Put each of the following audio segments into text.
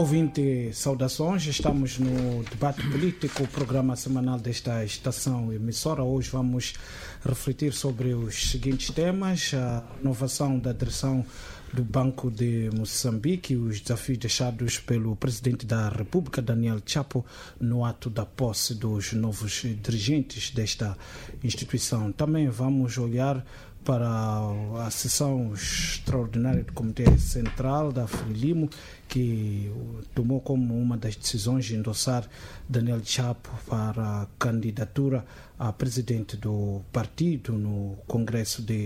Ouvinte, saudações, estamos no Debate Político, o programa semanal desta estação emissora. Hoje vamos refletir sobre os seguintes temas: a renovação da direção do Banco de Moçambique, os desafios deixados pelo Presidente da República, Daniel Chapo, no ato da posse dos novos dirigentes desta instituição. Também vamos olhar para a sessão extraordinária do Comitê Central da Frelimo, que tomou como uma das decisões de endossar Daniel Chapo para a candidatura a presidente do partido no Congresso de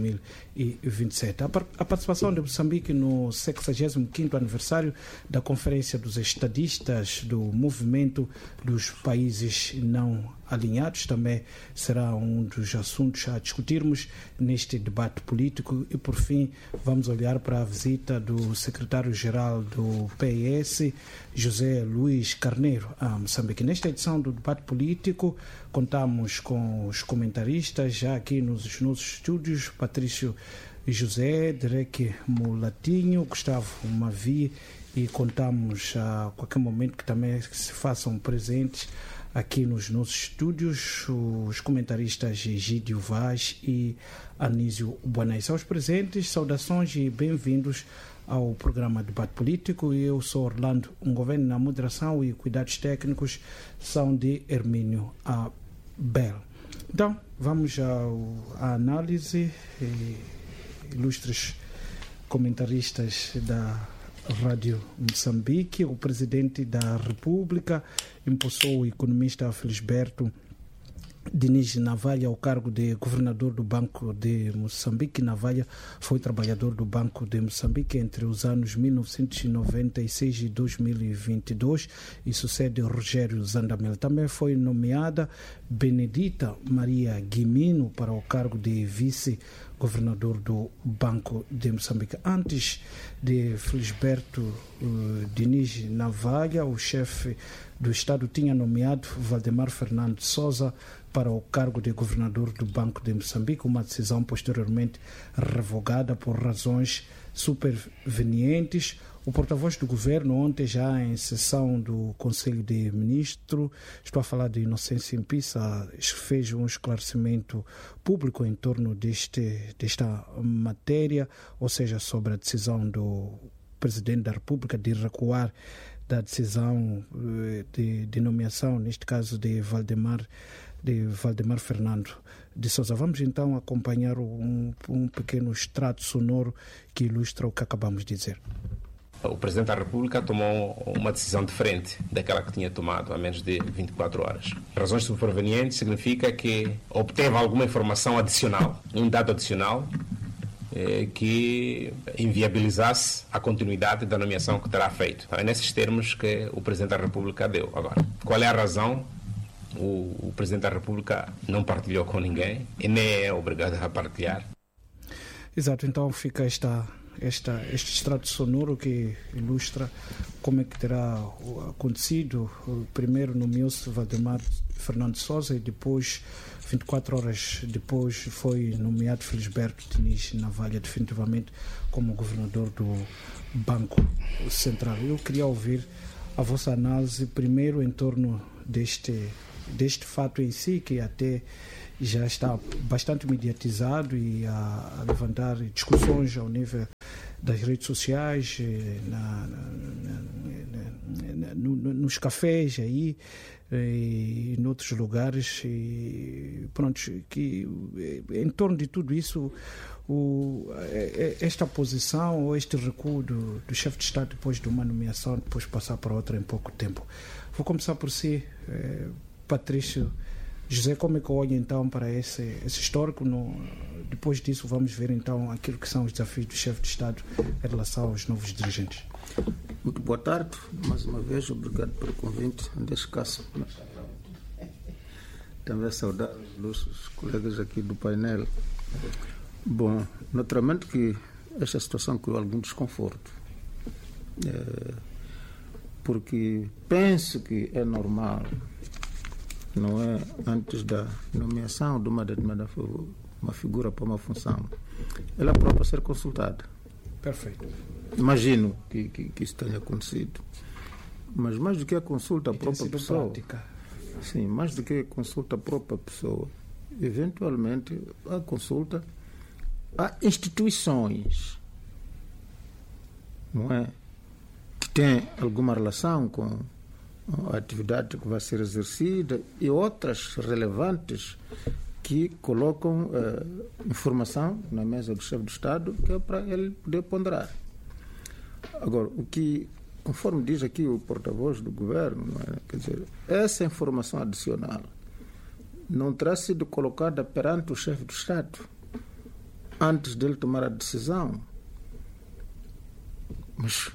2027. A participação de Moçambique no 65º aniversário da Conferência dos Estadistas do Movimento dos Países Não Alinhados também será um dos assuntos a discutirmos neste debate político. E, por fim, vamos olhar para a visita do secretário-geral do PS, José Luís Carneiro, a Moçambique. Nesta edição do debate político, contamos com os comentaristas já aqui nos nossos estúdios: Patrício José, Derek Mulatinho, Gustavo Mavi, e contamos a qualquer momento que também se façam presentes aqui nos nossos estúdios os comentaristas Egídio Vaz e Anísio Boanais. Aos presentes, saudações e bem-vindos ao programa Debate Político. Eu sou Orlando Ngoven, na moderação, e cuidados técnicos são de Hermínio Abel. Então, vamos à análise. Ilustres comentaristas da Rádio Moçambique. O Presidente da República impulsou o economista Felisberto Diniz Navalha ao cargo de governador do Banco de Moçambique. Navalha foi trabalhador do Banco de Moçambique entre os anos 1996 e 2022 e sucede Rogério Zandamel. Também foi nomeada Benedita Maria Guimino para o cargo de vice-governador do Banco de Moçambique. Antes de Felisberto Diniz Navalha, o chefe do Estado tinha nomeado Valdemar Fernando Sousa para o cargo de governador do Banco de Moçambique, uma decisão posteriormente revogada por razões supervenientes. O porta-voz do governo, ontem já em sessão do Conselho de Ministros, estou a falar de Inocêncio Impissa, fez um esclarecimento público em torno desta matéria, ou seja, sobre a decisão do Presidente da República de recuar da decisão de nomeação, neste caso de Valdemar Fernando de Sousa. Vamos então acompanhar um pequeno extrato sonoro que ilustra o que acabamos de dizer. O Presidente da República tomou uma decisão diferente daquela que tinha tomado há menos de 24 horas. Razões supervenientes significa que obteve alguma informação adicional, um dado adicional, que inviabilizasse a continuidade da nomeação que terá feito. É nesses termos que o Presidente da República deu. Agora, qual é a razão? O Presidente da República não partilhou com ninguém e nem é obrigado a partilhar. Exato, então fica este extrato sonoro que ilustra como é que terá acontecido. Primeiro nomeou-se Valdemar Fernando Sousa e depois, 24 horas depois, foi nomeado Felisberto Diniz Navalha definitivamente como governador do Banco Central. Eu queria ouvir a vossa análise primeiro em torno deste fato em si, que até já está bastante mediatizado e a levantar discussões ao nível das redes sociais, nos cafés aí e em outros lugares, e pronto, que em torno de tudo isso, esta posição ou este recuo do chefe de Estado depois de uma nomeação, depois passar para outra em pouco tempo. Vou começar por si, Patrício José. Como é que olha então para esse histórico? Depois disso vamos ver então aquilo que são os desafios do chefe de Estado em relação aos novos dirigentes. Muito boa tarde, mais uma vez, obrigado pelo convite, neste caso. Também saudar os colegas aqui do painel. Bom, naturalmente que esta situação criou algum desconforto, porque penso que é normal, não é, antes da nomeação de uma determinada uma figura para uma função, ela própria ser consultada. Perfeito. Imagino que isso tenha acontecido. Mas mais do que a consulta à própria pessoa. Prática. Sim, mais do que a consulta à própria pessoa. Eventualmente, a consulta a instituições, não é? Que têm alguma relação com a atividade que vai ser exercida e outras relevantes que colocam informação na mesa do chefe do Estado, que é para ele poder ponderar. Agora, o que, conforme diz aqui o porta-voz do governo, não é? Quer dizer, essa informação adicional não terá sido colocada perante o chefe do Estado antes dele tomar a decisão. Mas,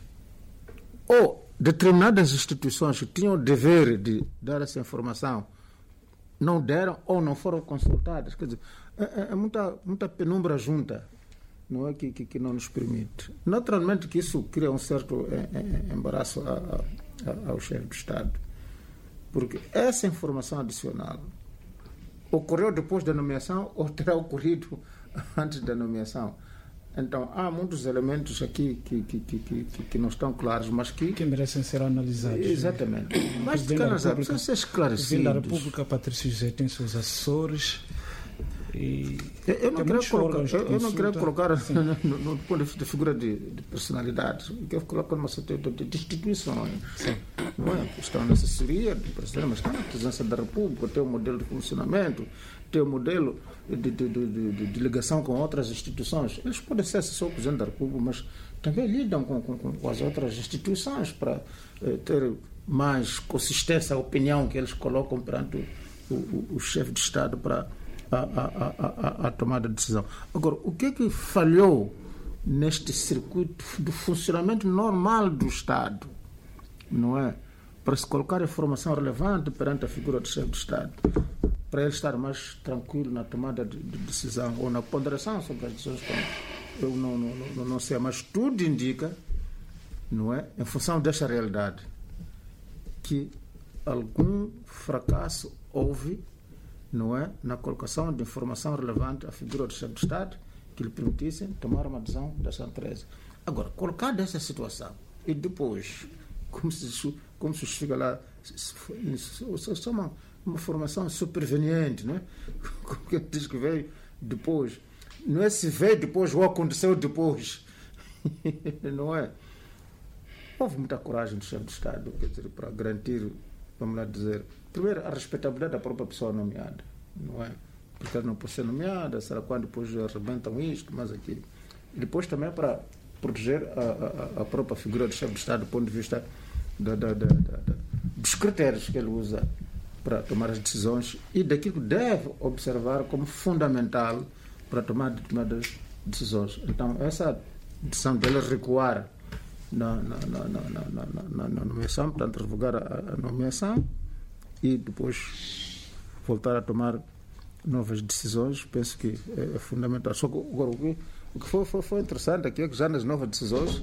ou determinadas instituições que tinham o dever de dar essa informação não deram ou não foram consultadas. Quer dizer, é muita penumbra junta, não é, que não nos permite. Naturalmente que isso cria um certo embaraço ao chefe do Estado, porque essa informação adicional ocorreu depois da nomeação ou terá ocorrido antes da nomeação. Então, há muitos elementos aqui que não estão claros, mas que merecem ser analisados. Exatamente. Mas de que analisar, precisam ser esclarecidos. O Presidente da República, Patrício José, tem seus assessores. E eu não quero colocar no ponto de vista de figura de personalidade, eu quero colocar numa situação de instituições. Sim. Não é? Estão na assessoria do Presidente, mas estão na presidência da República, tem um modelo de funcionamento, tem um modelo de ligação com outras instituições. Eles podem ser assessor do Presidente da República, mas também lidam com as outras instituições para ter mais consistência à opinião que eles colocam perante o chefe de Estado para a tomada de decisão. Agora, o que é que falhou neste circuito do funcionamento normal do Estado, não é? Para se colocar informação relevante perante a figura do chefe de Estado, para ele estar mais tranquilo na tomada de decisão ou na ponderação sobre as decisões, eu não sei, mas tudo indica, não é? Em função desta realidade, que algum fracasso houve, não é, na colocação de informação relevante à figura do chefe de Estado que lhe permitissem tomar uma decisão dessa natureza. Agora, colocar dessa situação e depois, como se justifica lá, só uma formação superveniente, né? Como que diz que veio depois. Não é se veio depois ou aconteceu depois. Não é? Houve muita coragem do chefe de Estado, quer dizer, para garantir, vamos lá dizer, primeiro, a respeitabilidade da própria pessoa nomeada, não é? Porque ela não pode ser nomeada, será quando depois arrebentam isto, mas aquilo. E depois também para proteger a própria figura do chefe de Estado do ponto de vista dos critérios que ele usa para tomar as decisões e daquilo que deve observar como fundamental para tomar determinadas decisões. Então, essa decisão dele recuar na nomeação, portanto, revogar a nomeação e depois voltar a tomar novas decisões, penso que é fundamental. Só que agora, o que foi interessante aqui é que já nas novas decisões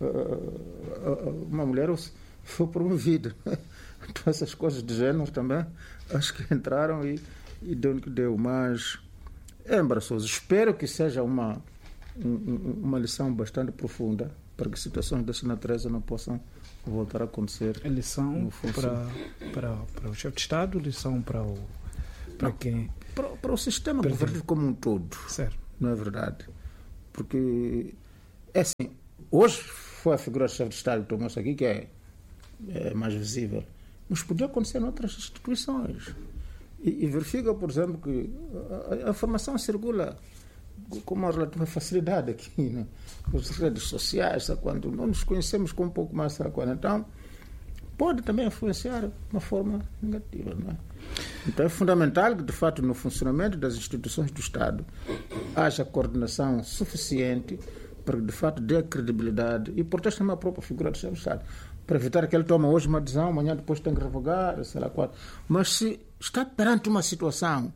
uma mulher foi promovida. Então essas coisas de género também acho que entraram e deu no que deu, mas é embaraçoso. Espero que seja uma lição bastante profunda para que situações dessa natureza não possam voltar a acontecer. A lição para o chefe de Estado, lição para quem? Para o sistema governativo como um todo. Certo. Não é verdade? Porque, é assim, hoje foi a figura do chefe de Estado que tomou-se aqui, que é mais visível, mas podia acontecer em outras instituições. E verifica, por exemplo, que a informação circula com uma relativa facilidade aqui, né? Nas redes sociais, sabe, quando não nos conhecemos com um pouco mais, sabe, quando, então pode também influenciar de uma forma negativa, não é? Então é fundamental que, de fato, no funcionamento das instituições do Estado haja coordenação suficiente para que, de fato, dê credibilidade e proteja também a própria figura do chefe de Estado, para evitar que ele tome hoje uma decisão, amanhã depois tem que revogar, sei lá qual. Mas se está perante uma situação,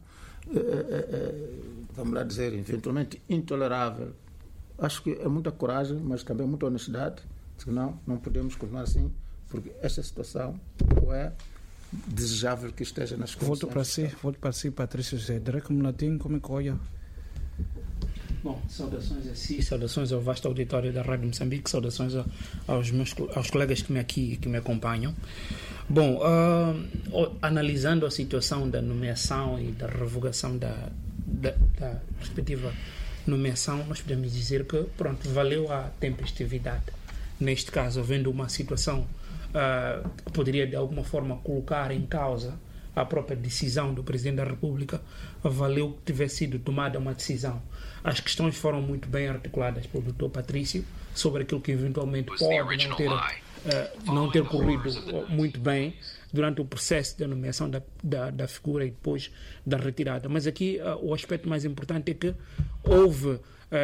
vamos lá dizer, eventualmente intolerável, acho que é muita coragem, mas também muita honestidade, senão não podemos continuar assim, porque esta situação não é desejável que esteja nas condições. Volto para si, Patrício José. Derek Mulatim, como é que olha? Bom, saudações a si, saudações ao vasto auditório da Rádio Moçambique, saudações aos colegas que me acompanham. Bom, analisando a situação da nomeação e da revogação da respectiva nomeação, nós podemos dizer que, pronto, valeu a tempestividade. Neste caso, havendo uma situação que poderia de alguma forma colocar em causa a própria decisão do Presidente da República, valeu que tivesse sido tomada uma decisão. As questões foram muito bem articuladas pelo Dr. Patrício sobre aquilo que eventualmente pode não ter corrido muito bem durante o processo da nomeação da figura e depois da retirada. Mas aqui o aspecto mais importante é que houve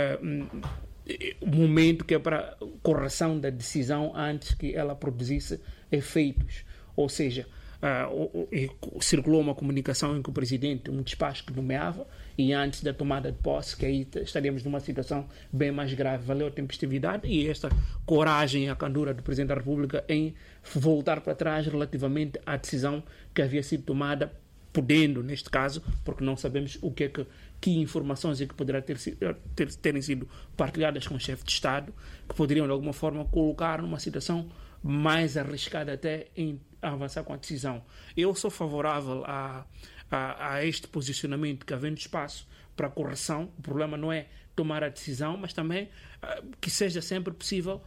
um momento que é para correção da decisão antes que ela produzisse efeitos. Ou seja, circulou uma comunicação em que o Presidente, um despacho que nomeava, e antes da tomada de posse, que aí estaríamos numa situação bem mais grave. Valeu a tempestividade e esta coragem e a candura do Presidente da República em voltar para trás relativamente à decisão que havia sido tomada, podendo, neste caso, porque não sabemos o que informações é que poderá terem sido partilhadas com o chefe de Estado, que poderiam de alguma forma colocar numa situação mais arriscada até em avançar com a decisão. Eu sou favorável a este posicionamento, que havendo espaço para a correção, o problema não é tomar a decisão, mas também que seja sempre possível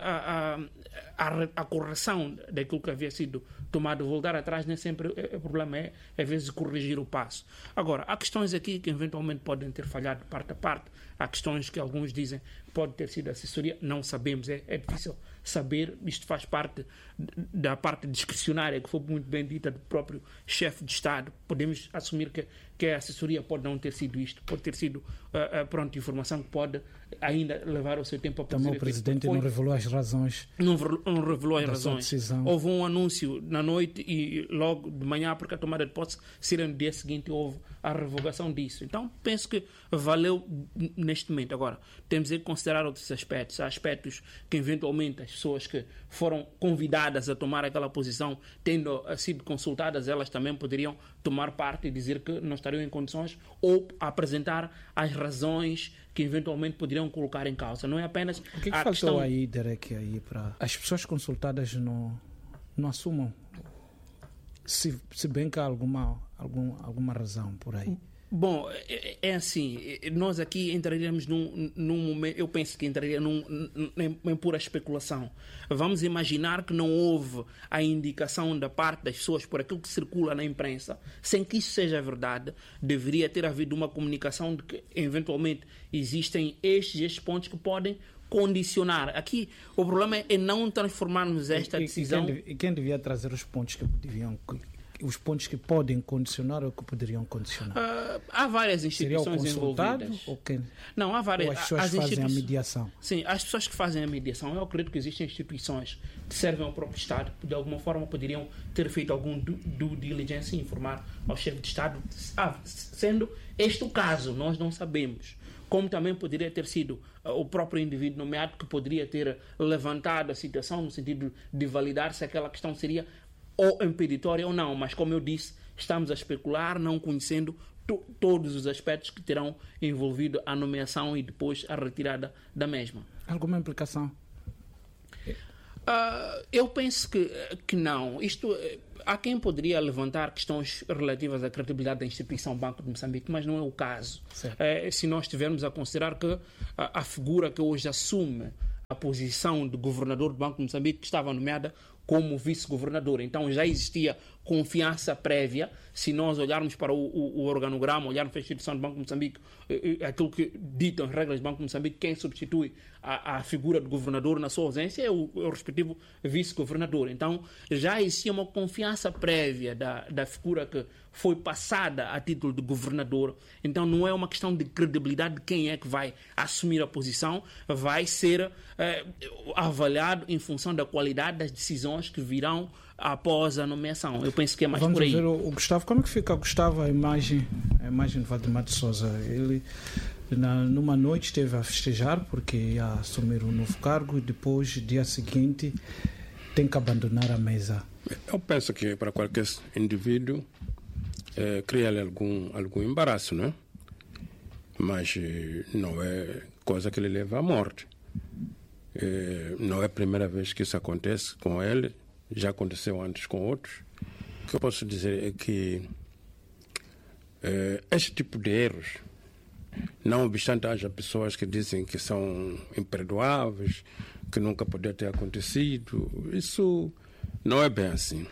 a correção daquilo que havia sido tomado. Voltar atrás nem sempre o problema é, às vezes, corrigir o passo. Agora, há questões aqui que eventualmente podem ter falhado de parte a parte, há questões que alguns dizem que pode ter sido assessoria, não sabemos, é difícil saber, isto faz parte da parte discricionária que foi muito bem dita do próprio chefe de Estado. Podemos assumir que a assessoria pode não ter sido isto, pode ter sido informação que pode ainda levar o seu tempo a produzir. Também o Presidente não revelou as razões. Não revelou as razões. Houve um anúncio na noite e logo de manhã, porque a tomada de posse seria no dia seguinte, houve a revogação disso. Então, penso que valeu neste momento. Agora, temos que considerar outros aspectos. Há aspectos que, eventualmente, as pessoas que foram convidadas a tomar aquela posição, tendo sido consultadas, elas também poderiam tomar parte e dizer que não estariam em condições ou apresentar as razões que eventualmente poderiam colocar em causa. Não é apenas o que faltou questão... aí, Derek, aí para as pessoas consultadas não assumam, se bem que há alguma razão por aí. Bom, é assim, nós aqui entraríamos num momento, eu penso que entraria em pura especulação. Vamos imaginar que não houve a indicação da parte das pessoas por aquilo que circula na imprensa, sem que isso seja verdade, deveria ter havido uma comunicação de que eventualmente existem estes pontos que podem condicionar. Aqui o problema é não transformarmos esta decisão... E quem devia trazer os pontos que deviam... Os pontos que podem condicionar ou que poderiam condicionar? Há várias instituições envolvidas. Ou quem? Não, há várias. Ou as pessoas fazem a mediação? Sim, as pessoas que fazem a mediação. Eu acredito que existem instituições que servem ao próprio Estado, que de alguma forma poderiam ter feito algum due diligence e informar ao chefe de Estado. Sendo este o caso, nós não sabemos. Como também poderia ter sido o próprio indivíduo nomeado que poderia ter levantado a situação no sentido de validar se aquela questão seria ou impeditória ou não, mas como eu disse, estamos a especular, não conhecendo todos os aspectos que terão envolvido a nomeação e depois a retirada da mesma. Alguma implicação? Eu penso que não. Há quem poderia levantar questões relativas à credibilidade da instituição Banco de Moçambique, mas não é o caso. Se nós tivermos a considerar que a figura que hoje assume a posição de governador do Banco de Moçambique, que estava nomeada como vice-governador. Então já existia confiança prévia. Se nós olharmos para o organograma, olharmos para a instituição do Banco de Moçambique, aquilo que ditam as regras do Banco de Moçambique, quem substitui a figura do governador na sua ausência é o respectivo vice-governador. Então já existia uma confiança prévia da figura que foi passada a título de governador. Então não é uma questão de credibilidade de quem é que vai assumir a posição, vai ser avaliado em função da qualidade das decisões que virão após a nomeação. Eu penso que é mais por aí. Vamos ver o Gustavo. Como é que fica, Gustavo, a imagem de Valdemar de Sousa? Ele, numa noite, esteve a festejar porque ia assumir um novo cargo e depois, dia seguinte, tem que abandonar a mesa. Eu penso que para qualquer indivíduo cria-lhe algum embaraço, não é? mas não é coisa que lhe leva à morte. Não é a primeira vez que isso acontece com ele, já aconteceu antes com outros. O que eu posso dizer é que este tipo de erros, não obstante haja pessoas que dizem que são imperdoáveis, que nunca poderia ter acontecido, isso não é bem assim.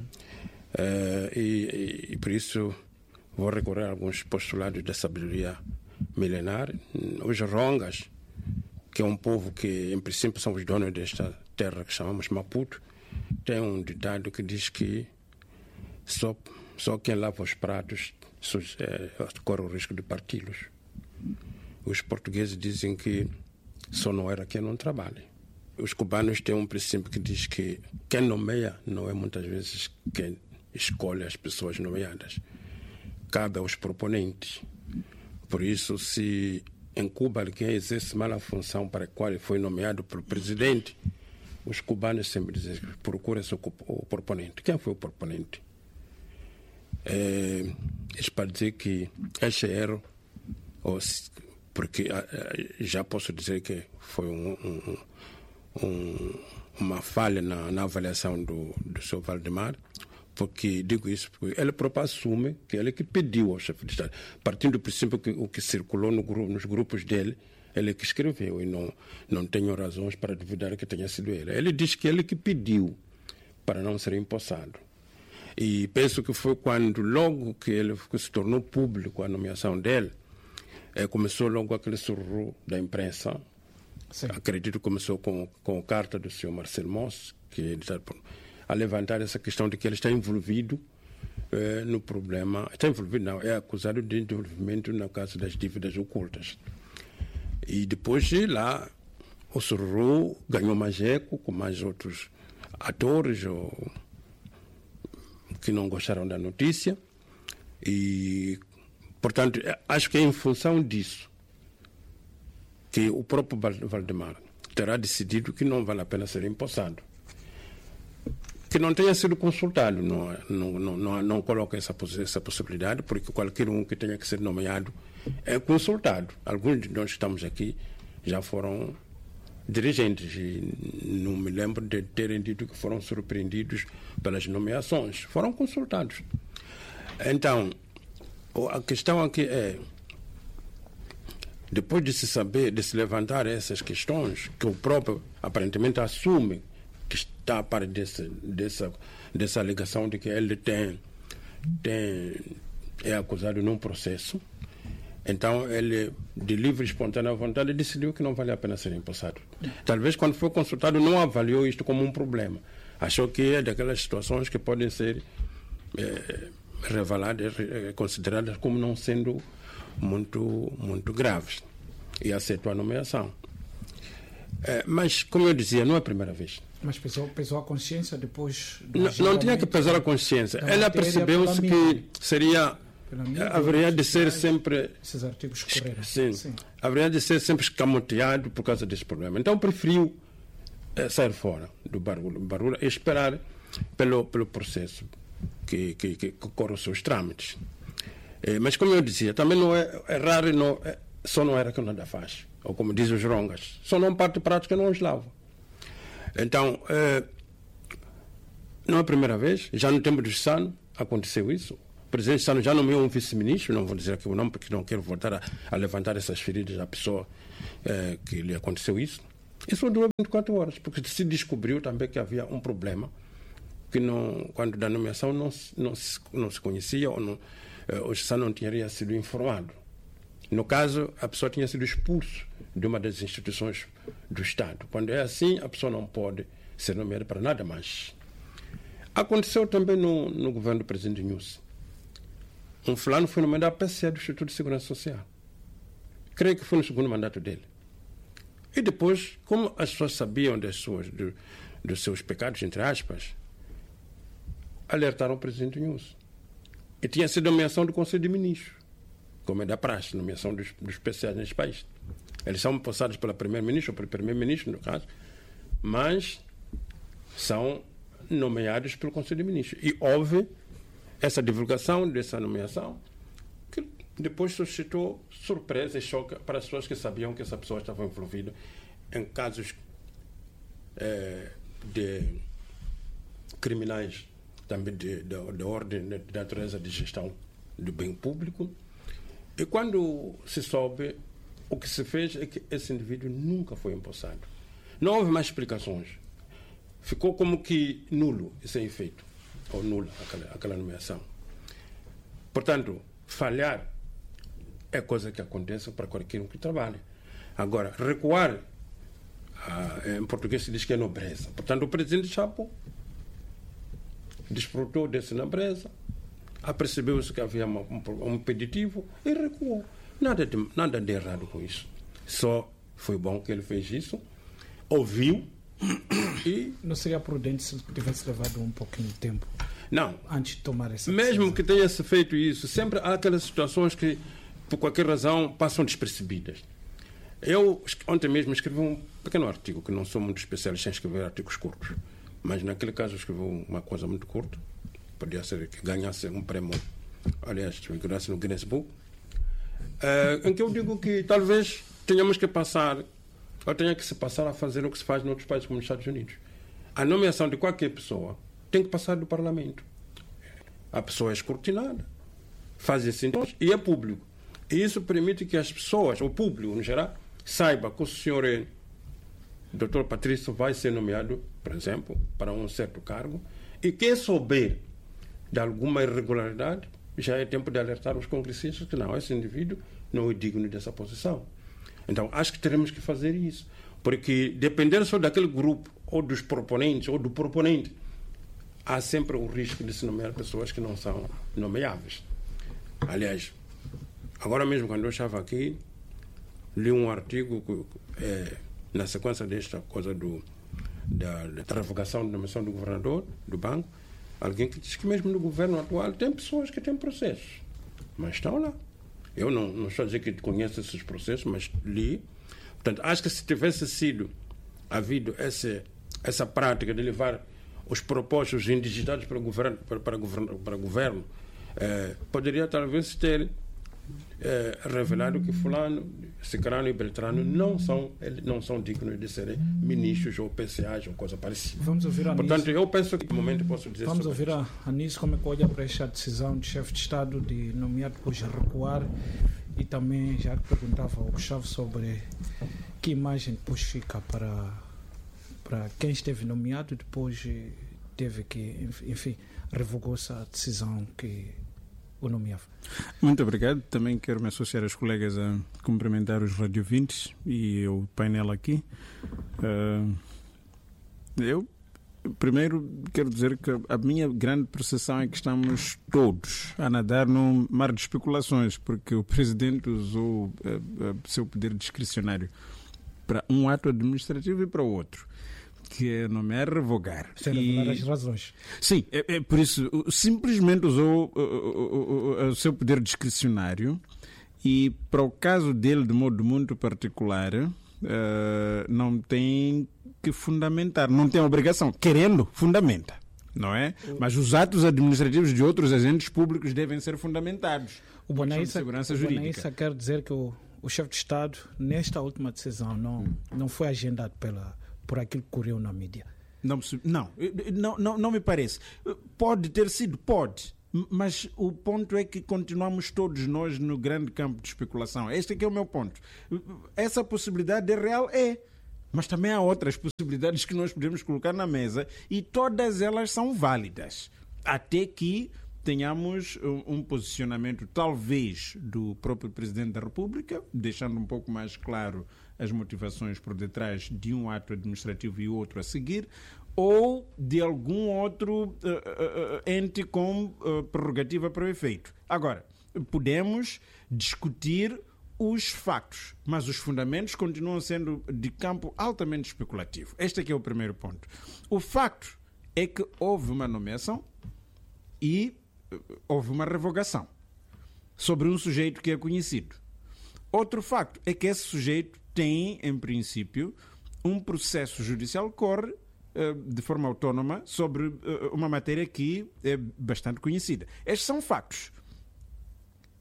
E por isso vou recorrer a alguns postulados da sabedoria milenar. Os Rongas, que é um povo que em princípio são os donos desta terra que chamamos Maputo, tem um ditado que diz que só quem lava os pratos corre o risco de parti-los. Os portugueses dizem que só não era quem não trabalha. Os cubanos têm um princípio que diz que quem nomeia não é muitas vezes quem escolhe as pessoas nomeadas. Cabe aos proponentes. Por isso, se em Cuba alguém exerce mal a função para a qual foi nomeado pelo presidente, os cubanos sempre dizem: procura-se o proponente. Quem foi o proponente? Isso para dizer que este erro, porque já posso dizer que foi uma falha na avaliação do Sr. Valdemar, porque digo isso porque ele próprio assume que ele que pediu ao chefe de Estado, partindo do princípio que o que circulou nos grupos dele, ele que escreveu, e não tenho razões para duvidar que tenha sido ele. Ele diz que ele que pediu para não ser empossado. E penso que foi quando, logo que ele se tornou público a nomeação dele, começou logo aquele sururu da imprensa. Sim. Acredito que começou com a carta do Sr. Marcelo Moss, que está a levantar essa questão de que ele está envolvido no problema. Está envolvido, não, é acusado de envolvimento no caso das dívidas ocultas. E depois de lá, o sururu ganhou mais eco com mais outros atores que não gostaram da notícia. E, portanto, acho que é em função disso que o próprio Valdemar terá decidido que não vale a pena ser empossado. Que não tenha sido consultado, não coloca essa possibilidade, porque qualquer um que tenha que ser nomeado é consultado. Alguns de nós que estamos aqui já foram dirigentes e não me lembro de terem dito que foram surpreendidos pelas nomeações. Foram consultados. Então, a questão aqui é, depois de se levantar essas questões, que o próprio aparentemente assume que está a par dessa alegação de que ele é acusado num processo, então ele, de livre e espontânea vontade, decidiu que não vale a pena ser empossado. Talvez quando foi consultado não avaliou isto como um problema. Achou que é daquelas situações que podem ser reveladas, consideradas como não sendo muito graves. E aceitou a nomeação. Mas, como eu dizia, não é a primeira vez. Mas pesou a consciência depois? Não tinha que pesar a consciência. Ela percebeu-se que haveria de ser sempre... Esses artigos correram. Sim. Haveria de ser sempre escamoteado por causa desse problema. Então preferiu sair fora do barulho e esperar pelo processo que corre os seus trâmites. Mas, como eu dizia, também não é errar, só não era que nada faz. Ou como dizem os Rongas, só não parte prática não os lava. Então, não é a primeira vez, já no tempo do Sano aconteceu isso. O presidente Sano já nomeou um vice-ministro, não vou dizer aqui o nome porque não quero voltar a levantar essas feridas à pessoa que lhe aconteceu isso. Isso durou 24 horas, porque se descobriu também que havia um problema, que quando da nomeação não se conhecia, ou o Sano não teria sido informado. No caso, a pessoa tinha sido expulsa de uma das instituições do Estado. Quando é assim, a pessoa não pode ser nomeada para nada mais. Aconteceu também no governo do presidente Nyusi. Um fulano foi nomeado a PCA do Instituto de Segurança Social. Creio que foi no segundo mandato dele. E depois, como as pessoas sabiam dos seus pecados, entre aspas, alertaram o presidente Nyusi. E tinha sido nomeação do Conselho de Ministros, como é da praxe, nomeação dos PCAs neste país. Eles são passados pela primeira-ministra, ou pelo primeiro-ministro, no caso, mas são nomeados pelo Conselho de Ministros. E houve essa divulgação dessa nomeação, que depois suscitou surpresa e choque para as pessoas que sabiam que essa pessoa estava envolvida em casos de criminais, também de ordem de natureza de gestão do bem público. E quando se soube, o que se fez é que esse indivíduo nunca foi empossado. Não houve mais explicações. Ficou como que nulo esse efeito, ou nula aquela nomeação. Portanto, falhar é coisa que acontece para qualquer um que trabalhe. Agora, recuar, em português se diz que é nobreza. Portanto, o presidente Chapo desfrutou dessa nobreza, apercebeu-se que havia um impeditivo e recuou. Nada de errado com isso. Só foi bom que ele fez isso, ouviu e... Não seria prudente se tivesse levado um pouquinho de tempo? Não. Antes de tomar essa decisão. Mesmo que tenha se feito isso, sempre há aquelas situações que, por qualquer razão, passam despercebidas. Eu, ontem mesmo, escrevi um pequeno artigo, que não sou muito especialista em escrever artigos curtos, mas naquele caso eu escrevi uma coisa muito curta, podia ser que ganhasse um prêmio, aliás, figurasse no Guinness Book, em que eu digo que talvez tenhamos que passar, ou tenha que se passar a fazer o que se faz em outros países como os Estados Unidos. A nomeação de qualquer pessoa tem que passar do Parlamento. A pessoa é escrutinada, faz esse e é público. E isso permite que as pessoas, o público no geral, saiba que o senhor Dr. Patrício vai ser nomeado, por exemplo, para um certo cargo, e quem souber de alguma irregularidade, já é tempo de alertar os congressistas que não, esse indivíduo não é digno dessa posição. Então, acho que teremos que fazer isso, porque dependendo só daquele grupo, ou dos proponentes, ou do proponente, há sempre o risco de se nomear pessoas que não são nomeáveis. Aliás, agora mesmo, quando eu estava aqui, li um artigo na sequência desta coisa da revogação da nomeação do governador do banco, alguém que diz que mesmo no governo atual tem pessoas que têm processos, mas estão lá. Eu não estou a dizer que conheço esses processos, mas li. Portanto, acho que se tivesse havido essa prática de levar os propósitos indigitados para o governo, poderia talvez ter revelado que fulano, cicrano e beltrano não são dignos de serem ministros ou PCAs ou coisa parecida. Vamos ouvir a Portanto, eu penso que no momento posso dizer. Vamos ouvir a Anísio como é que olha para esta decisão do chefe de Estado de nomear depois recuar, e também já perguntava ao Gustavo sobre que imagem depois fica para quem esteve nomeado depois teve que, enfim, revogou-se a decisão que o nomeava. Muito obrigado. Também quero me associar aos colegas a cumprimentar os radiovintes e o painel aqui. Eu, primeiro, quero dizer que a minha grande percepção é que estamos todos a nadar num mar de especulações, porque o Presidente usou seu poder discricionário para um ato administrativo e para o outro, que é nomear, revogar. Sem revelar as razões. Sim, é por isso, simplesmente usou o seu poder discricionário e, para o caso dele, de modo muito particular, não tem que fundamentar, não tem obrigação. Querendo, fundamenta, não é? Mas os atos administrativos de outros agentes públicos devem ser fundamentados. O Bonaissa quer dizer que o chefe de Estado, nesta última decisão, não foi agendado por aquilo que correu na mídia. Não me parece. Pode ter sido, pode. Mas o ponto é que continuamos todos nós no grande campo de especulação. Este é que é o meu ponto. Essa possibilidade é real, mas também há outras possibilidades que nós podemos colocar na mesa e todas elas são válidas. Até que tenhamos um posicionamento, talvez, do próprio Presidente da República, deixando um pouco mais claro as motivações por detrás de um ato administrativo e outro a seguir, ou de algum outro ente com prerrogativa para o efeito. Agora, podemos discutir os factos, mas os fundamentos continuam sendo de campo altamente especulativo. Este aqui é o primeiro ponto. O facto é que houve uma nomeação e houve uma revogação sobre um sujeito que é conhecido. Outro facto é que esse sujeito tem, em princípio, um processo judicial que corre de forma autónoma sobre uma matéria que é bastante conhecida. Estes são factos.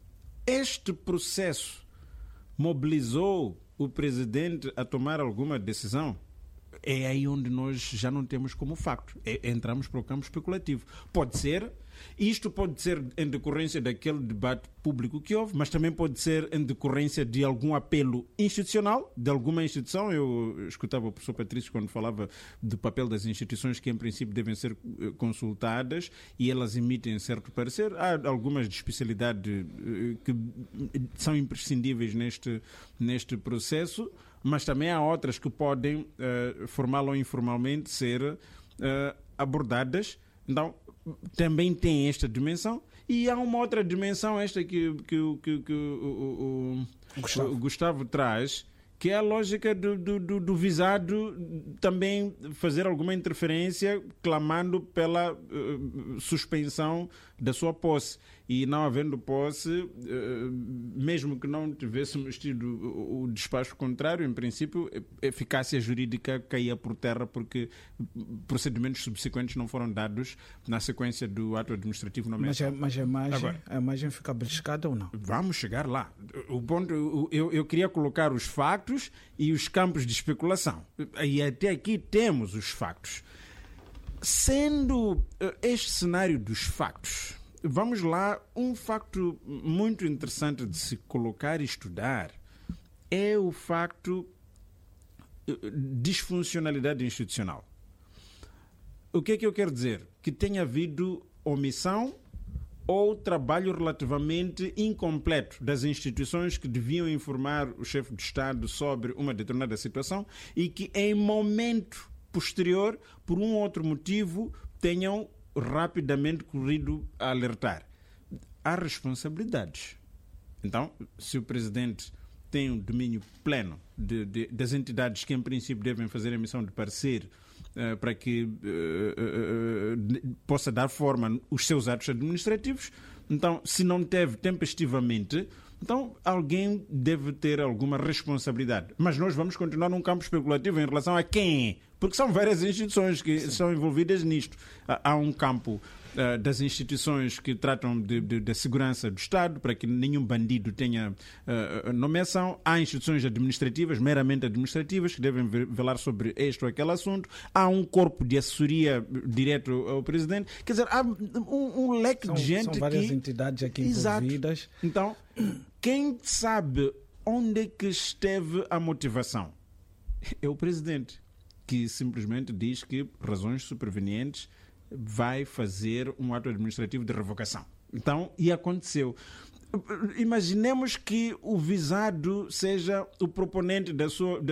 este processo mobilizou o presidente a tomar alguma decisão? É aí onde nós já não temos como facto. Entramos para o campo especulativo. Pode ser, isto pode ser em decorrência daquele debate público que houve, mas também pode ser em decorrência de algum apelo institucional, de alguma instituição. Eu escutava o professor Patrício quando falava do papel das instituições que, em princípio, devem ser consultadas e elas emitem certo parecer. Há algumas de especialidade que são imprescindíveis neste processo, mas também há outras que podem, formal ou informalmente, ser abordadas. Então, também tem esta dimensão. E há uma outra dimensão, esta que o Gustavo traz, que é a lógica do visado também fazer alguma interferência clamando pela suspensão da sua posse. E não havendo posse, mesmo que não tivéssemos tido o despacho contrário, em princípio, a eficácia jurídica caía por terra porque procedimentos subsequentes não foram dados na sequência do ato administrativo nomeado. Mas a imagem fica beliscada ou não? Vamos chegar lá. O ponto, eu queria colocar os factos e os campos de especulação. E até aqui temos os factos. Sendo este cenário dos factos, vamos lá, um facto muito interessante de se colocar e estudar é o facto de disfuncionalidade institucional. O que é que eu quero dizer? Que tenha havido omissão ou trabalho relativamente incompleto das instituições que deviam informar o chefe de Estado sobre uma determinada situação e que em momento posterior, por um outro motivo, tenham rapidamente corrido a alertar. Há responsabilidades. Então, se o Presidente tem um domínio pleno das entidades que, em princípio, devem fazer emissão de parecer para que possa dar forma aos seus atos administrativos, então, se não teve tempestivamente, então alguém deve ter alguma responsabilidade. Mas nós vamos continuar num campo especulativo em relação a quem é, porque são várias instituições que são envolvidas nisto. Há um campo das instituições que tratam da segurança do Estado, para que nenhum bandido tenha nomeação. Há instituições administrativas, meramente administrativas, que devem velar sobre este ou aquele assunto. Há um corpo de assessoria direto ao Presidente. Quer dizer, há um leque de gente. São várias entidades aqui envolvidas. Exato. Então, quem sabe onde é que esteve a motivação? É o Presidente, que simplesmente diz que razões supervenientes vai fazer um ato administrativo de revogação. Então, e aconteceu. Imaginemos que o visado seja o proponente da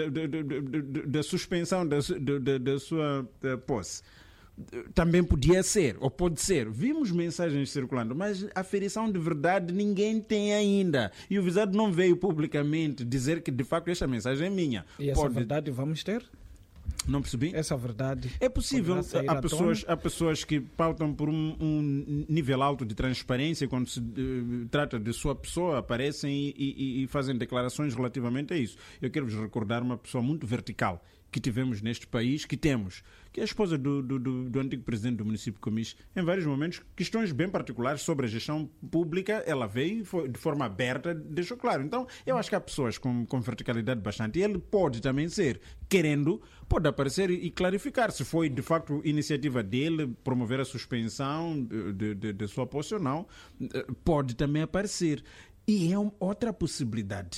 suspensão da sua posse. Também podia ser, ou pode ser. Vimos mensagens circulando, mas a aferição de verdade ninguém tem ainda. E o visado não veio publicamente dizer que, de facto, esta mensagem é minha. E essa verdade vamos ter? Não percebi? Essa verdade é possível. Há pessoas que pautam por um nível alto de transparência quando se trata de sua pessoa, aparecem e fazem declarações relativamente a isso. Eu quero-vos recordar uma pessoa muito vertical que tivemos neste país, que é a esposa do antigo presidente do município de Comiche. Em vários momentos, questões bem particulares sobre a gestão pública, ela veio e foi, de forma aberta, deixou claro. Então, eu acho que há pessoas com verticalidade bastante. E ele pode também ser, querendo, pode aparecer e clarificar se foi, de facto, iniciativa dele promover a suspensão de sua posse ou não. Pode também aparecer. E é outra possibilidade.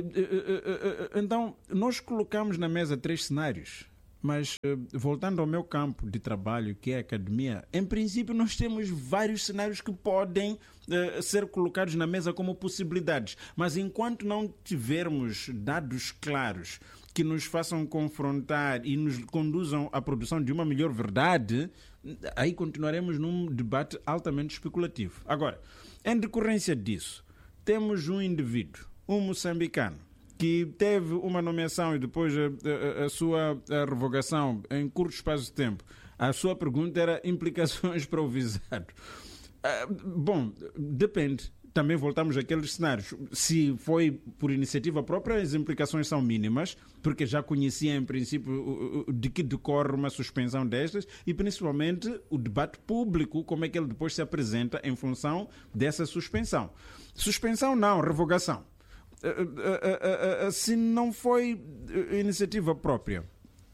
Então, nós colocamos na mesa 3 cenários. Mas, voltando ao meu campo de trabalho, que é a academia, em princípio nós temos vários cenários que podem ser colocados na mesa como possibilidades. Mas enquanto não tivermos dados claros que nos façam confrontar e nos conduzam à produção de uma melhor verdade, aí continuaremos num debate altamente especulativo. Agora, em decorrência disso, temos um indivíduo, um moçambicano, que teve uma nomeação e depois a sua revogação em curto espaço de tempo. A sua pergunta era implicações para o visado. Bom, depende. Também voltamos àqueles cenários. Se foi por iniciativa própria, as implicações são mínimas, porque já conhecia, em princípio, de que decorre uma suspensão destas e, principalmente, o debate público, como é que ele depois se apresenta em função dessa suspensão. Suspensão não, revogação. Se não foi iniciativa própria,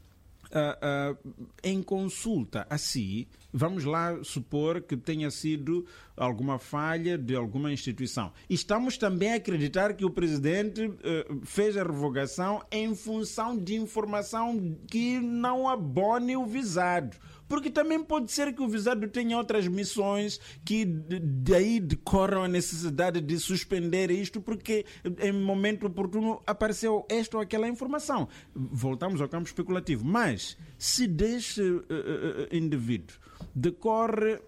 em consulta a si, vamos lá supor que tenha sido alguma falha de alguma instituição. Estamos também a acreditar que o presidente fez a revogação em função de informação que não abone o visado. Porque também pode ser que o visado tenha outras missões que daí decorram a necessidade de suspender isto porque em momento oportuno apareceu esta ou aquela informação. Voltamos ao campo especulativo. Mas se deste indivíduo decorre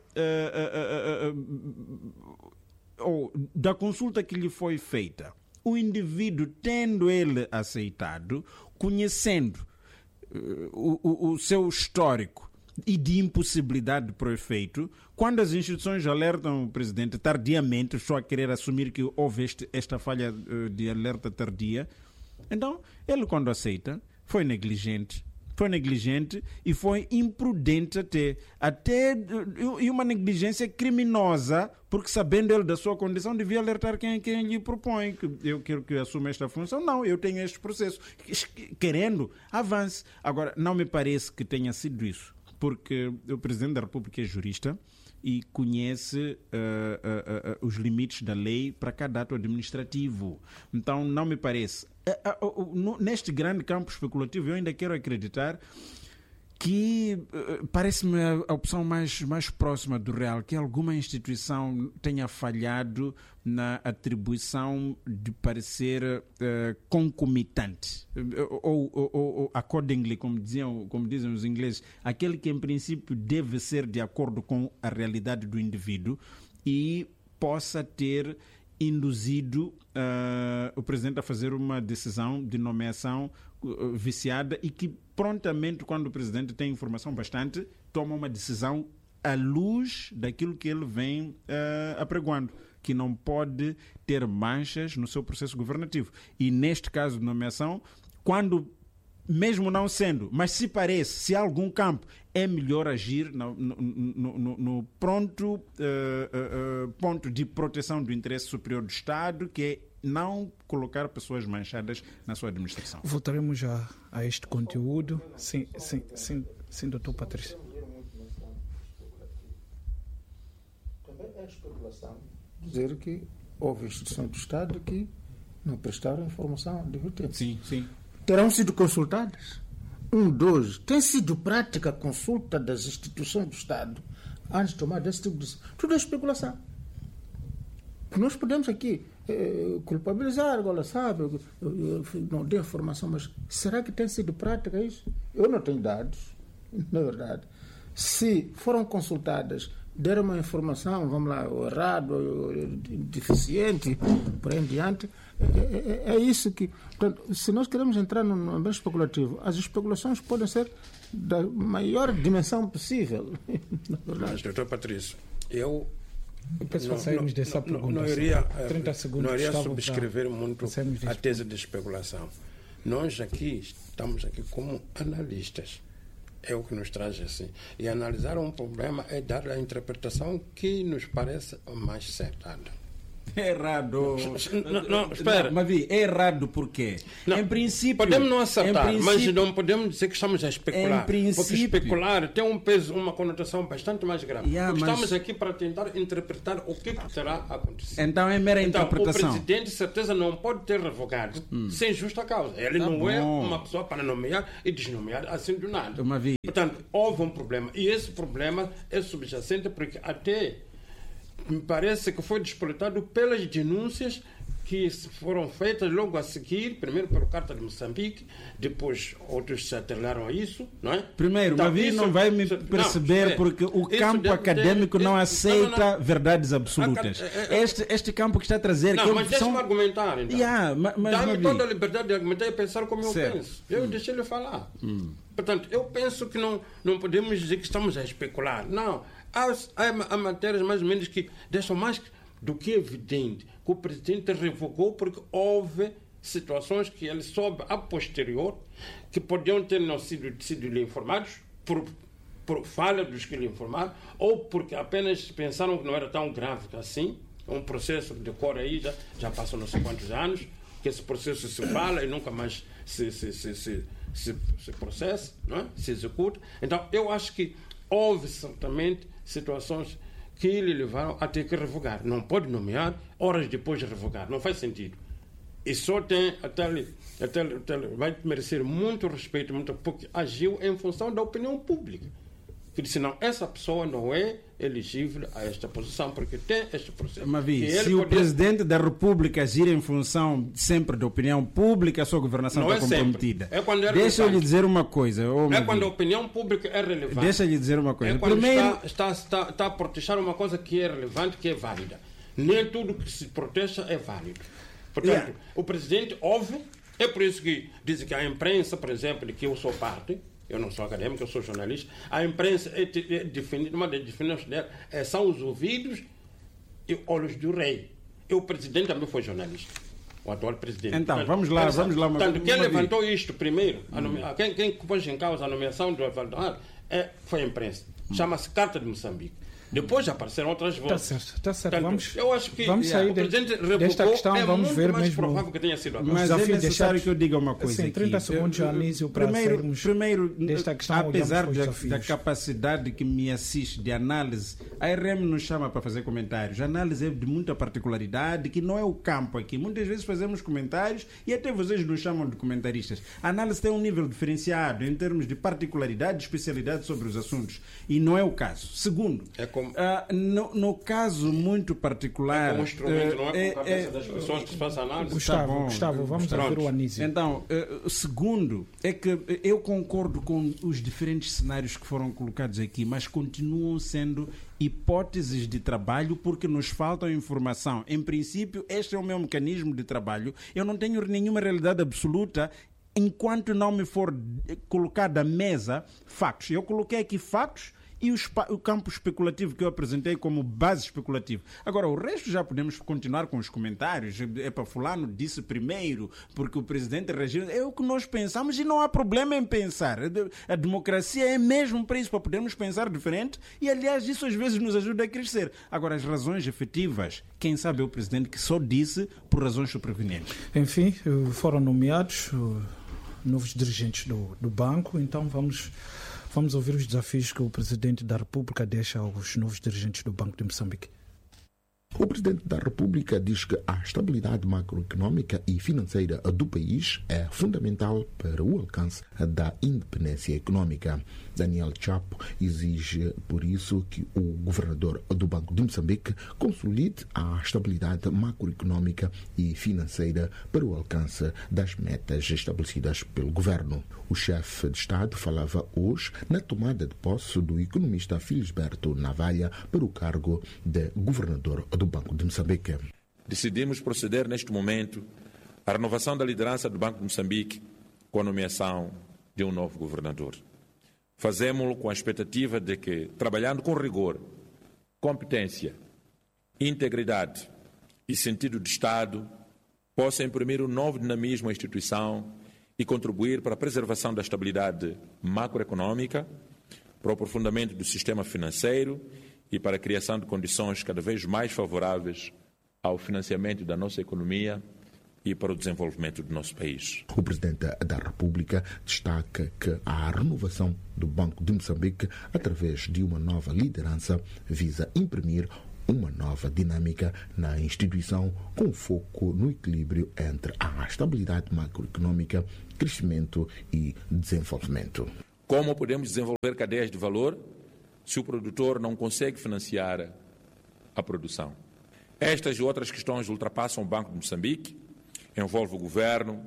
ou da consulta que lhe foi feita, o indivíduo tendo ele aceitado, conhecendo o seu histórico e de impossibilidade para o efeito, quando as instituições alertam o presidente tardiamente, só a querer assumir que houve esta falha de alerta tardia, então ele, quando aceita, foi negligente e foi imprudente até e uma negligência criminosa, porque sabendo ele da sua condição devia alertar quem lhe propõe que eu quero que assuma esta função. Não, eu tenho este processo, querendo, avance. Agora, não me parece que tenha sido isso, porque o Presidente da República é jurista e conhece os limites da lei para cada ato administrativo. Então, não me parece. Neste grande campo especulativo, eu ainda quero acreditar que parece-me a opção mais próxima do real, que alguma instituição tenha falhado na atribuição de parecer concomitante, ou accordingly, como dizem os ingleses, aquele que em princípio deve ser de acordo com a realidade do indivíduo e possa ter induzido o presidente a fazer uma decisão de nomeação viciada e que prontamente, quando o presidente tem informação bastante, toma uma decisão à luz daquilo que ele vem apregoando, que não pode ter manchas no seu processo governativo. E neste caso de nomeação, quando, mesmo não sendo, mas se parece, se há algum campo, é melhor agir no pronto ponto de proteção do interesse superior do Estado, que é não colocar pessoas manchadas na sua administração. Voltaremos já a este conteúdo. Sim, doutor Patrício. Também é especulação dizer que houve instituições do Estado que não prestaram informação de tempo. Sim. Terão sido consultadas? 2. Tem sido prática a consulta das instituições do Estado antes de tomar desse tipo de decisão? Tudo é especulação. Nós podemos aqui culpabilizar, agora sabe, eu não dei informação, mas será que tem sido prática isso? Eu não tenho dados, na verdade. Se foram consultadas, deram uma informação, vamos lá, errado, deficiente, por aí em diante, é isso que... Portanto, se nós queremos entrar no ambiente especulativo, as especulações podem ser da maior dimensão possível. Mas, doutor Patrício, eu saímos dessa pergunta. Não iria, 30 segundos, não iria subscrever muito a tese de especulação. Nós estamos aqui como analistas. É o que nos traz assim. E analisar um problema é dar a interpretação que nos parece mais acertada. É errado. Não, espera. Mas é errado por quê? Não, em princípio... Podemos não acertar, mas não podemos dizer que estamos a especular. Em princípio, porque especular tem um peso, uma conotação bastante mais grave. Mas... Estamos aqui para tentar interpretar o que terá acontecido. Então é mera interpretação. O presidente, certeza, não pode ter revogado sem justa causa. Ele não é uma pessoa para nomear e desnomear assim do nada. Portanto, houve um problema. E esse problema é subjacente porque até... me parece que foi despoletado pelas denúncias que foram feitas logo a seguir, primeiro pelo Carta de Moçambique, depois outros se atrelaram a isso, não é? Primeiro, então, Mavi não vai me perceber porque o campo acadêmico não aceita verdades absolutas. Este campo que está a trazer... Não, mas deixa-me argumentar, então. Dá-me toda a liberdade de argumentar e pensar como eu penso. Eu deixei-lhe falar. Portanto, eu penso que não podemos dizer que estamos a especular. Não. Há matérias mais ou menos que deixam mais do que evidente que o presidente revogou porque houve situações que ele soube a posterior que podiam ter não sido lhe informados por falha dos que lhe informaram ou porque apenas pensaram que não era tão grave assim É um processo que decorre aí, já passam não sei quantos anos, que esse processo se fala e nunca mais se processa, não é? Se executa. Então, eu acho que houve certamente situações que lhe levaram a ter que revogar. Não pode nomear horas depois de revogar, não faz sentido. E só tem, até vai merecer muito respeito, porque agiu em função da opinião pública. Que disse, não, essa pessoa não é elegível a esta posição, porque tem este processo. Mas se o presidente da República agir em função sempre da opinião pública, a sua governação está comprometida. É quando é Deixa eu lhe dizer uma coisa. Quando a opinião pública é relevante. Deixa eu lhe dizer uma coisa. É quando está a proteger uma coisa que é relevante, que é válida. Nem tudo que se proteja é válido. Portanto, o presidente ouve, é por isso que dizem que a imprensa, por exemplo, de que eu sou parte, eu não sou acadêmico, eu sou jornalista, a imprensa é definida, uma das definições dela são os ouvidos e olhos do rei. E o presidente também foi jornalista, o atual presidente. Então, vamos lá. Portanto, quem levantou isto primeiro, quem pôs em causa a nomeação do Evaldo foi a imprensa. Chama-se Carta de Moçambique. Depois já apareceram outras vozes. Está certo. Portanto, eu acho que vamos sair o presidente desta questão, vamos muito ver mais mesmo. Provável que tenha sido mas é necessário que eu diga uma coisa. Sim, 30 aqui. segundos, Anísio, para primeiro, desta questão. apesar da capacidade que me assiste de análise, a RM nos chama para fazer comentários. A análise é de muita particularidade, que não é o campo aqui. Muitas vezes fazemos comentários e até vocês nos chamam de comentaristas. A análise tem um nível diferenciado em termos de particularidade, de especialidade sobre os assuntos. E não é o caso. Segundo, no caso muito particular... É como instrumento, não é com a cabeça das pessoas que se faz análise. Gustavo, vamos ouvir o Anísio. Então, segundo, é que eu concordo com os diferentes cenários que foram colocados aqui, mas continuam sendo hipóteses de trabalho porque nos falta informação. Em princípio, este é o meu mecanismo de trabalho. Eu não tenho nenhuma realidade absoluta enquanto não me for colocado à mesa factos. Eu coloquei aqui factos e o campo especulativo que eu apresentei como base especulativa. Agora, o resto já podemos continuar com os comentários. Para fulano disse primeiro, porque o presidente reagiu. É o que nós pensamos e não há problema em pensar. A democracia é mesmo para isso, para podermos pensar diferente e, aliás, isso às vezes nos ajuda a crescer. Agora, as razões efetivas, quem sabe é o presidente que só disse por razões sobrevenientes. Enfim, foram nomeados novos dirigentes do banco, então vamos ouvir os desafios que o Presidente da República deixa aos novos dirigentes do Banco de Moçambique. O Presidente da República diz que a estabilidade macroeconómica e financeira do país é fundamental para o alcance da independência económica. Daniel Chapo exige, por isso, que o governador do Banco de Moçambique consolide a estabilidade macroeconómica e financeira para o alcance das metas estabelecidas pelo governo. O chefe de Estado falava hoje na tomada de posse do economista Felisberto Navalha para o cargo de governador do Banco de Moçambique. Decidimos proceder neste momento à renovação da liderança do Banco de Moçambique com a nomeação de um novo governador. Fazemos-lo com a expectativa de que, trabalhando com rigor, competência, integridade e sentido de Estado, possa imprimir um novo dinamismo à instituição e contribuir para a preservação da estabilidade macroeconómica, para o aprofundamento do sistema financeiro e para a criação de condições cada vez mais favoráveis ao financiamento da nossa economia e para o desenvolvimento do nosso país. O Presidente da República destaca que a renovação do Banco de Moçambique, através de uma nova liderança, visa imprimir uma nova dinâmica na instituição com foco no equilíbrio entre a estabilidade macroeconómica, crescimento e desenvolvimento. Como podemos desenvolver cadeias de valor se o produtor não consegue financiar a produção? Estas e outras questões ultrapassam o Banco de Moçambique, envolve o governo,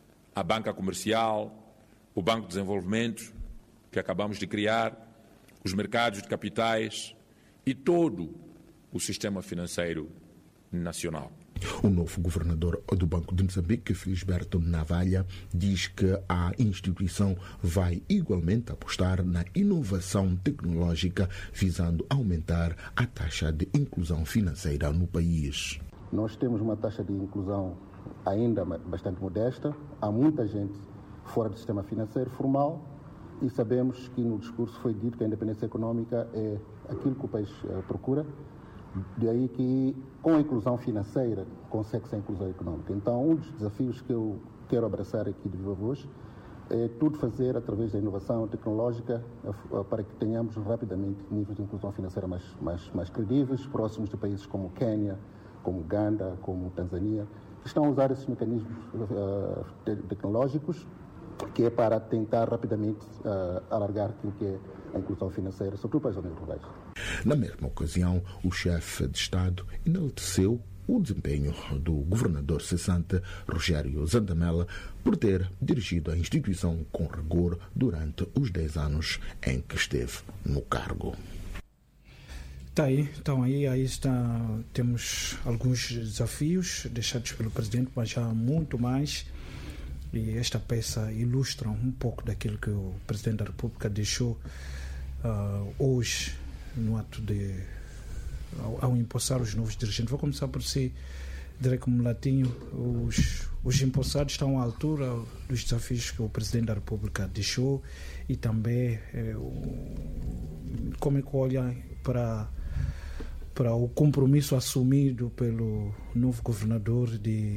a banca comercial, o Banco de Desenvolvimento, que acabamos de criar, os mercados de capitais e todo o sistema financeiro nacional. O novo governador do Banco de Moçambique, Felisberto Navalha, diz que a instituição vai igualmente apostar na inovação tecnológica, visando aumentar a taxa de inclusão financeira no país. Nós temos uma taxa de inclusão ainda bastante modesta. Há muita gente fora do sistema financeiro formal e sabemos que no discurso foi dito que a independência económica é aquilo que o país procura. De aí que, com a inclusão financeira, consegue-se a inclusão econômica. Então, um dos desafios que eu quero abraçar aqui de viva voz é tudo fazer através da inovação tecnológica para que tenhamos rapidamente níveis de inclusão financeira mais credíveis, próximos de países como Quênia, como Uganda, como Tanzânia, que estão a usar esses mecanismos tecnológicos, que é para tentar rapidamente alargar aquilo que é a inclusão financeira, sobretudo para as zonas rurais. Na mesma ocasião, o chefe de Estado enalteceu o desempenho do governador cessante Rogério Zandamela por ter dirigido a instituição com rigor durante os 10 anos em que esteve no cargo. Tá aí, então aí temos alguns desafios deixados pelo presidente, mas há muito mais. E esta peça ilustra um pouco daquilo que o presidente da República deixou hoje no ato de ao empossar os novos dirigentes. Vou começar por si, Drake Mulatinho. Os empossados estão à altura dos desafios que o presidente da República deixou e também como é que olha para o compromisso assumido pelo novo governador de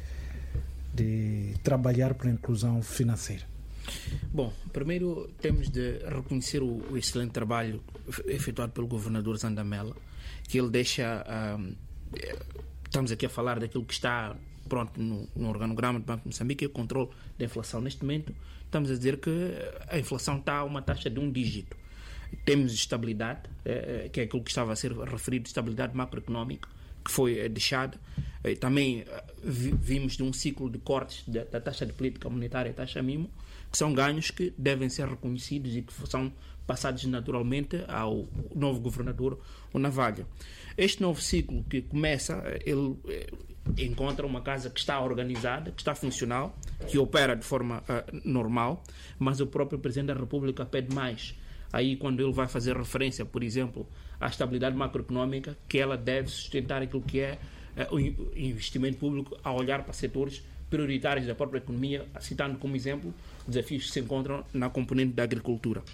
trabalhar pela inclusão financeira? Bom, primeiro temos de reconhecer o excelente trabalho efetuado pelo governador Zandamela, que ele deixa... estamos aqui a falar daquilo que está pronto no organograma do Banco de Moçambique, é o controle da inflação. Neste momento, estamos a dizer que a inflação está a uma taxa de 1 dígito. Temos estabilidade, que é aquilo que estava a ser referido, estabilidade macroeconómica, que foi deixada. Também vimos de um ciclo de cortes da taxa de política monetária e taxa mínima, que são ganhos que devem ser reconhecidos e que são passados naturalmente ao novo governador, o Navalha. Este novo ciclo que começa, ele encontra uma casa que está organizada, que está funcional, que opera de forma normal, mas o próprio Presidente da República pede mais. Aí, quando ele vai fazer referência, por exemplo, à estabilidade macroeconómica, que ela deve sustentar aquilo que é o investimento público a olhar para setores prioritários da própria economia, citando como exemplo desafios que se encontram na componente da agricultura.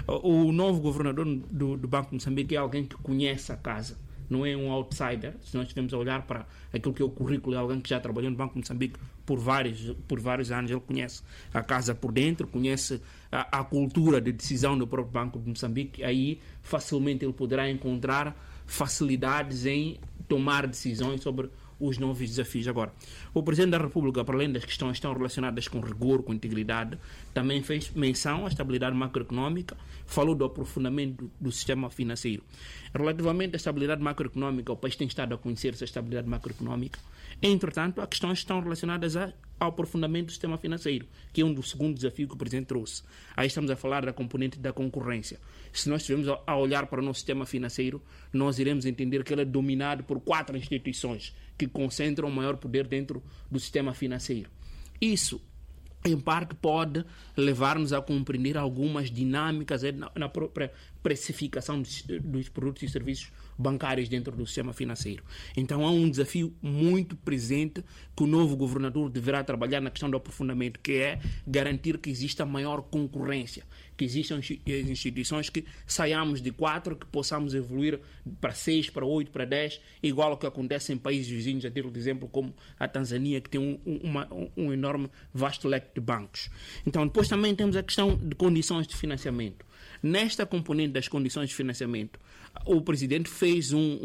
O novo governador do Banco de Moçambique é alguém que conhece a casa, não é um outsider. Se nós estivermos a olhar para aquilo que é o currículo, é alguém que já trabalhou no Banco de Moçambique por vários anos, ele conhece a casa por dentro, conhece a cultura de decisão do próprio Banco de Moçambique, aí facilmente ele poderá encontrar facilidades em tomar decisões sobre os novos desafios. Agora, o Presidente da República, para além das questões que estão relacionadas com rigor, com integridade, também fez menção à estabilidade macroeconómica, falou do aprofundamento do sistema financeiro. Relativamente à estabilidade macroeconómica, o país tem estado a conhecer essa estabilidade macroeconómica. Entretanto, há questões que estão relacionadas ao aprofundamento do sistema financeiro, que é um dos segundos desafios que o Presidente trouxe. Aí estamos a falar da componente da concorrência. Se nós estivermos a olhar para o nosso sistema financeiro, nós iremos entender que ele é dominado por 4 instituições que concentram o maior poder dentro do sistema financeiro. Isso, em parte, pode levar-nos a compreender algumas dinâmicas na própria precificação dos produtos e serviços bancários dentro do sistema financeiro. Então há um desafio muito presente que o novo governador deverá trabalhar na questão do aprofundamento, que é garantir que exista maior concorrência, que existam instituições que saiamos de 4, que possamos evoluir para 6, para 8, para 10, igual ao que acontece em países vizinhos, a título de exemplo, como a Tanzânia, que tem um enorme, vasto leque de bancos. Então, depois também temos a questão de condições de financiamento. Nesta componente das condições de financiamento, o Presidente fez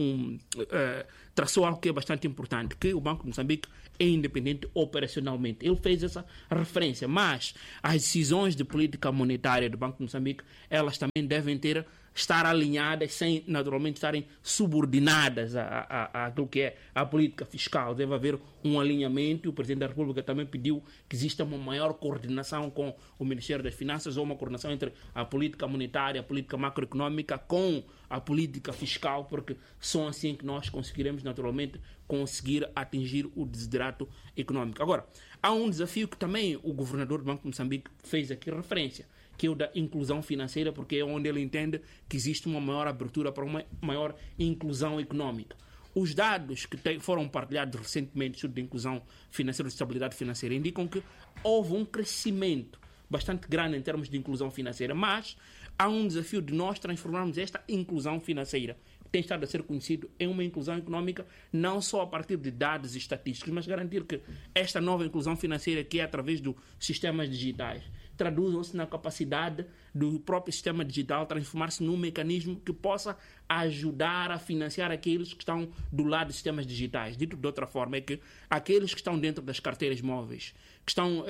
traçou algo que é bastante importante, que o Banco de Moçambique é independente operacionalmente. Ele fez essa referência, mas as decisões de política monetária do Banco de Moçambique, elas também devem estar alinhadas sem, naturalmente, estarem subordinadas àquilo que é a política fiscal. Deve haver um alinhamento. O Presidente da República também pediu que exista uma maior coordenação com o Ministério das Finanças, ou uma coordenação entre a política monetária, a política macroeconómica com a política fiscal, porque só assim que nós conseguiremos, naturalmente, conseguir atingir o desiderato económico. Agora, há um desafio que também o governador do Banco de Moçambique fez aqui referência, que é o da inclusão financeira, porque é onde ele entende que existe uma maior abertura para uma maior inclusão económica. Os dados que foram partilhados recentemente sobre a inclusão financeira e estabilidade financeira indicam que houve um crescimento bastante grande em termos de inclusão financeira, mas há um desafio de nós transformarmos esta inclusão financeira, que tem estado a ser conhecido, em uma inclusão económica, não só a partir de dados e estatísticos, mas garantir que esta nova inclusão financeira, que é através dos sistemas digitais, traduzam-se na capacidade do próprio sistema digital transformar-se num mecanismo que possa ajudar a financiar aqueles que estão do lado dos sistemas digitais. Dito de outra forma, é que aqueles que estão dentro das carteiras móveis, que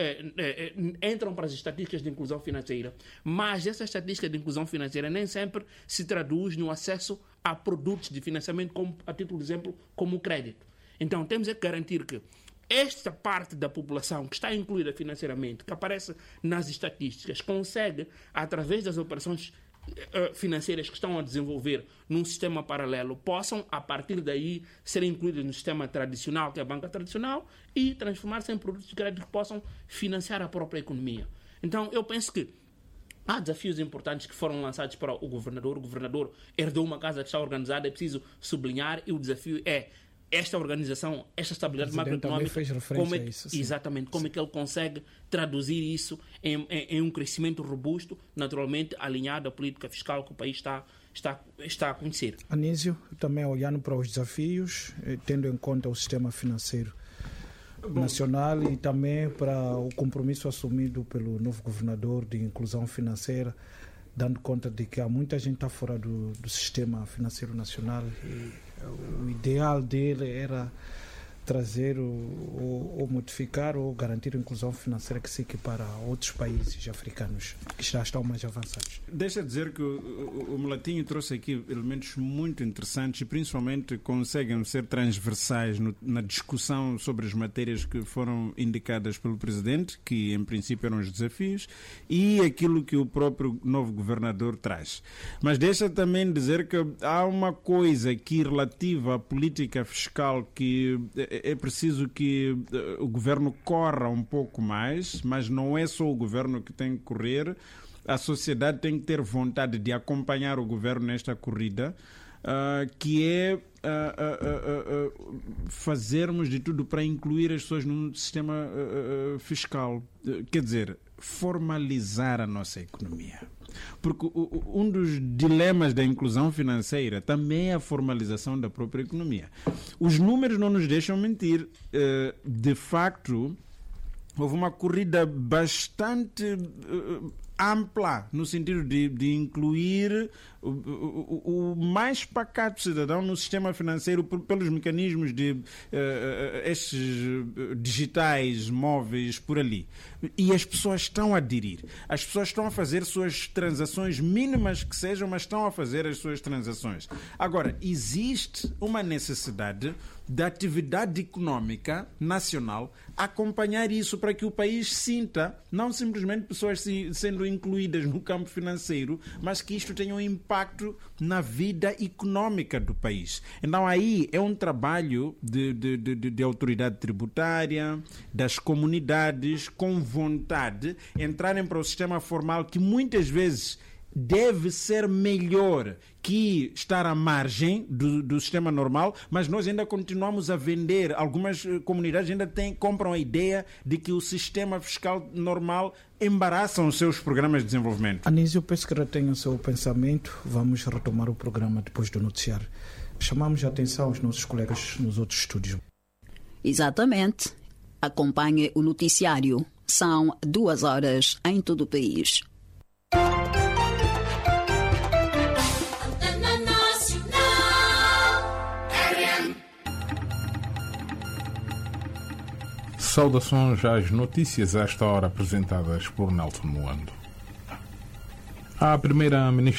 entram para as estatísticas de inclusão financeira, mas essa estatística de inclusão financeira nem sempre se traduz no acesso a produtos de financiamento, como, a título de exemplo, como o crédito. Então, temos que garantir que esta parte da população que está incluída financeiramente, que aparece nas estatísticas, consegue, através das operações financeiras que estão a desenvolver num sistema paralelo, possam, a partir daí, ser incluídos no sistema tradicional, que é a banca tradicional, e transformar-se em produtos de crédito que possam financiar a própria economia. Então, eu penso que há desafios importantes que foram lançados para o governador. O governador herdou uma casa que está organizada, é preciso sublinhar, e o desafio é esta organização, esta estabilidade macroeconómica, como é que ele consegue traduzir isso em um crescimento robusto, naturalmente alinhado à política fiscal que o país está a conhecer. Anísio, também olhando para os desafios, tendo em conta o sistema financeiro nacional e também para o compromisso assumido pelo novo governador de inclusão financeira, dando conta de que há muita gente que está fora do sistema financeiro nacional, e o ideal dele era trazer ou modificar ou garantir a inclusão financeira que se equipara a outros países africanos que já estão mais avançados. Deixa dizer que o Mulatinho trouxe aqui elementos muito interessantes e principalmente conseguem ser transversais na discussão sobre as matérias que foram indicadas pelo Presidente, que em princípio eram os desafios, e aquilo que o próprio novo governador traz. Mas deixa também dizer que há uma coisa aqui relativa à política fiscal que é preciso que o governo corra um pouco mais, mas não é só o governo que tem que correr, a sociedade tem que ter vontade de acompanhar o governo nesta corrida, que é fazermos de tudo para incluir as pessoas num sistema fiscal. Quer dizer, formalizar a nossa economia. Porque um dos dilemas da inclusão financeira também é a formalização da própria economia. Os números não nos deixam mentir. De facto, houve uma corrida bastante ampla no sentido de incluir o mais pacato cidadão no sistema financeiro pelos mecanismos de estes digitais, móveis, por ali. E as pessoas estão a aderir. As pessoas estão a fazer suas transações, mínimas que sejam, mas estão a fazer as suas transações. Agora, existe uma necessidade da atividade económica nacional acompanhar isso para que o país sinta, não simplesmente pessoas sendo incluídas no campo financeiro, mas que isto tenha um impacto na vida económica do país. Então aí é um trabalho de autoridade tributária, das comunidades com vontade entrarem para o sistema formal, que muitas vezes deve ser melhor que estar à margem do sistema normal, mas nós ainda continuamos a vender. Algumas comunidades ainda compram a ideia de que o sistema fiscal normal embaraça os seus programas de desenvolvimento. Anísio, penso que retém o seu pensamento. Vamos retomar o programa depois do noticiário. Chamamos a atenção aos nossos colegas nos outros estúdios. Exatamente. Acompanhe o noticiário. São 2 horas em todo o país. Saudações às notícias a esta hora apresentadas por Nelson Moando. A primeira-ministra